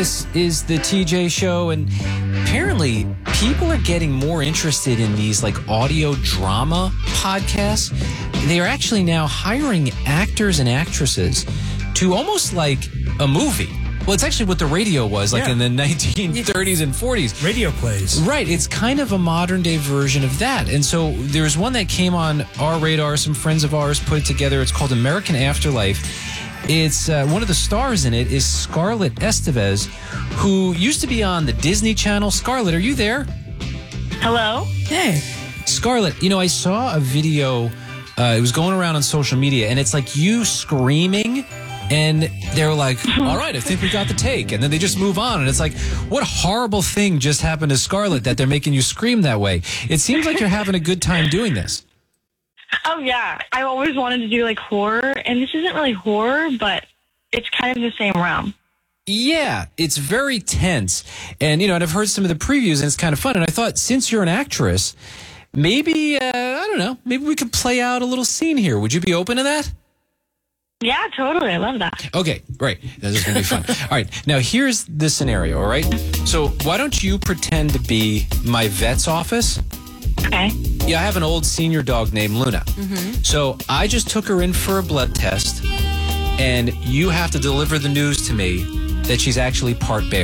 This is the TJ Show, and apparently people are getting more interested in these like audio drama podcasts. They are actually now hiring actors and actresses to almost like a movie. Well, it's actually what the radio was like in the 1930s and 40s. Radio plays. Right. It's kind of a modern day version of that. And so there's one that came on our radar. Some friends of ours put it together. It's called American Afterlife. It's one of the stars in it is Scarlett Estevez, who used to be on the Disney Channel. Scarlett, are you there? Hello? Hey. Scarlett, you know, I saw a video. It was going around on social media, and it's like you screaming, and they're like, all right, I think we got the take. And then they just move on, and it's like, what horrible thing just happened to Scarlett that they're making you scream that way? It seems like you're having a good time doing this. Oh, yeah. I always wanted to do, like, horror, and this isn't really horror, but it's kind of the same realm. Yeah, it's very tense. And, you know, and I've heard some of the previews, and it's kind of fun. And I thought, since you're an actress, maybe, I don't know, maybe we could play out a little scene here. Would you be open to that? Yeah, totally. I love that. Okay, great. This is going to be fun. All right, now here's the scenario, all right? So why don't you pretend to be my vet's office? Okay. Yeah, I have an old senior dog named Luna. Mm-hmm. So I just took her in for a blood test, and you have to deliver the news to me that she's actually part bear.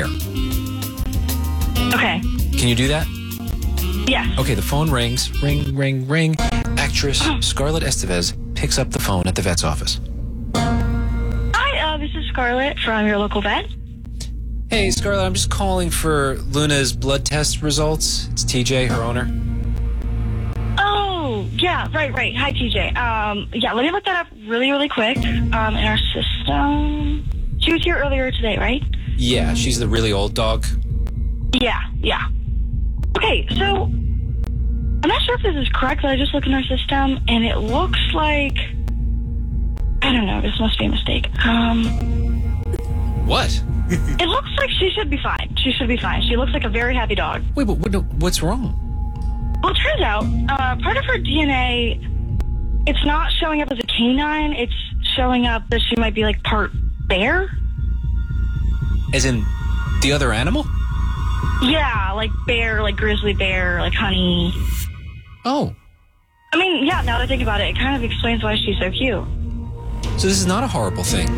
Okay. Can you do that? Yes. Okay, the phone rings. Ring, ring, ring. Actress Scarlett Estevez picks up the phone at the vet's office. Hi, this is Scarlett from your local vet. Hey, Scarlett, I'm just calling for Luna's blood test results. It's TJ, her owner. Oh, yeah, right. Hi, TJ. Yeah, let me look that up really, really quick in our system. She was here earlier today, right? Yeah, she's the really old dog. Yeah. Okay, so I'm not sure if this is correct, but I just looked in our system, and it looks like... I don't know, this must be a mistake. What? It looks like she should be fine. She looks like a very happy dog. Wait, but what's wrong? Well, it turns out part of her DNA, it's not showing up as a canine. It's showing up that she might be like part bear. As in the other animal? Yeah, like bear, like grizzly bear, like honey. Oh. I mean, yeah, now that I think about it, it kind of explains why she's so cute. So this is not a horrible thing.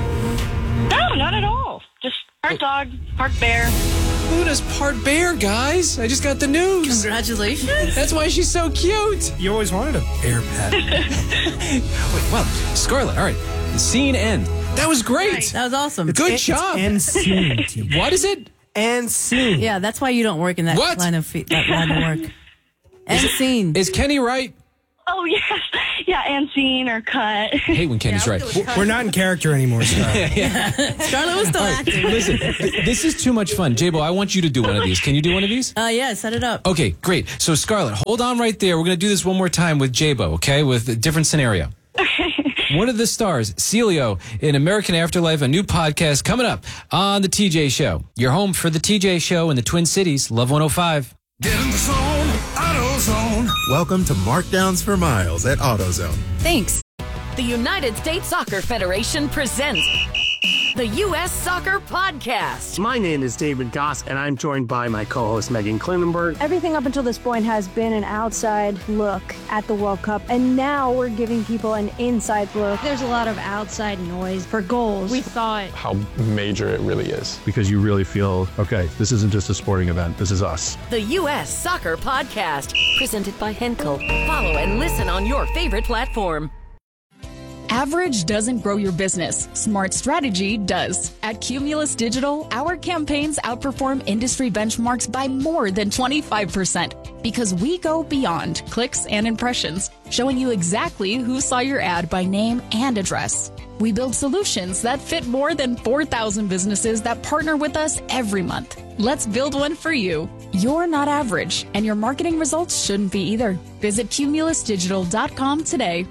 No, not at all. Just part dog, part bear. Luna's part bear, guys. I just got the news. Congratulations. That's why she's so cute. You always wanted a bear pet. Wait, well, Scarlett, all right. Scene end. That was great. That was awesome. Good job. And scene. What is it? And scene. Yeah, that's why you don't work in that What? line of work. And scene. Is Kenny right? Oh, yes. Yeah, and scene or cut. I hate when Kenny's right. We're not in character anymore, Scott. Scarlett was still acting. Listen, this is too much fun. J-Bo, I want you to do one of these. Can you do one of these? Yeah, set it up. Okay, great. So, Scarlett, hold on right there. We're going to do this one more time with J-Bo, okay? With a different scenario. One of the stars, Celio, in American Afterlife, a new podcast coming up on The TJ Show. Your home for The TJ Show in the Twin Cities, Love 105. Get in the zone, AutoZone. Welcome to Markdowns for Miles at AutoZone. Thanks. The United States Soccer Federation presents the U.S. Soccer Podcast. My name is David Goss, and I'm joined by my co-host Megan Klinenberg. Everything up until this point has been an outside look at the World Cup, and now we're giving people an inside look. There's a lot of outside noise for goals. We thought how major it really is. Because you really feel, okay, this isn't just a sporting event, this is us. The U.S. Soccer Podcast, presented by Henkel. Follow and listen on your favorite platform. Average doesn't grow your business. Smart strategy does. At Cumulus Digital, our campaigns outperform industry benchmarks by more than 25% because we go beyond clicks and impressions, showing you exactly who saw your ad by name and address. We build solutions that fit more than 4,000 businesses that partner with us every month. Let's build one for you. You're not average, and your marketing results shouldn't be either. Visit cumulusdigital.com today.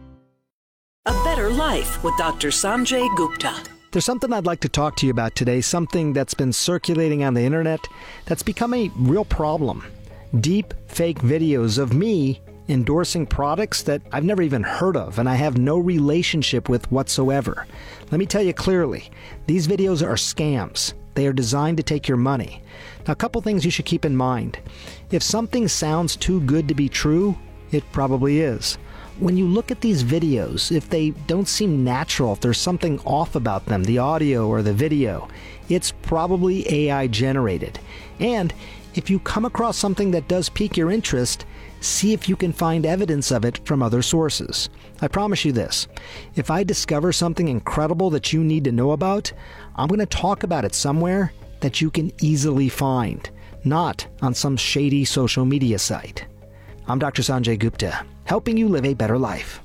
A Better Life with Dr. Sanjay Gupta. There's something I'd like to talk to you about today, something that's been circulating on the internet that's become a real problem. Deep fake videos of me endorsing products that I've never even heard of and I have no relationship with whatsoever. Let me tell you clearly, these videos are scams. They are designed to take your money. Now, a couple things you should keep in mind. If something sounds too good to be true, it probably is. When you look at these videos, if they don't seem natural, if there's something off about them, the audio or the video, it's probably AI generated. And if you come across something that does pique your interest, see if you can find evidence of it from other sources. I promise you this, if I discover something incredible that you need to know about, I'm going to talk about it somewhere that you can easily find, not on some shady social media site. I'm Dr. Sanjay Gupta, helping you live a better life.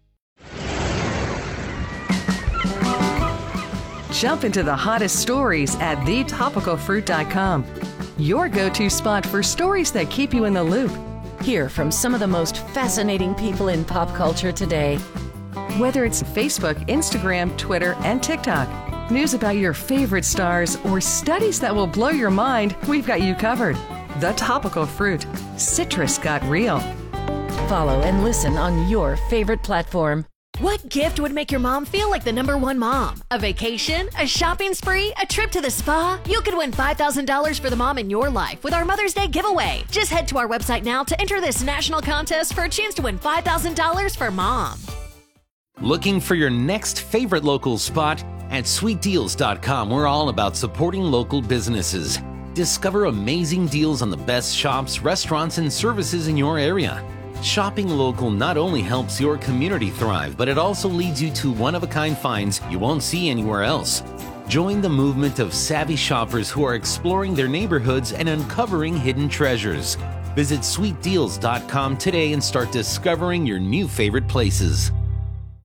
Jump into the hottest stories at thetopicalfruit.com. Your go-to spot for stories that keep you in the loop. Hear from some of the most fascinating people in pop culture today. Whether it's Facebook, Instagram, Twitter, and TikTok, news about your favorite stars, or studies that will blow your mind, we've got you covered. The Topical Fruit. Citrus got real. Follow and listen on your favorite platform. What gift would make your mom feel like the #1 mom? A vacation? A shopping spree? A trip to the spa? You could win $5,000 for the mom in your life with our Mother's Day giveaway. Just head to our website now to enter this national contest for a chance to win $5,000 for mom. Looking for your next favorite local spot? At sweetdeals.com, we're all about supporting local businesses. Discover amazing deals on the best shops, restaurants, and services in your area. Shopping local not only helps your community thrive, but it also leads you to one-of-a-kind finds you won't see anywhere else. Join the movement of savvy shoppers who are exploring their neighborhoods and uncovering hidden treasures. Visit sweetdeals.com today and start discovering your new favorite places.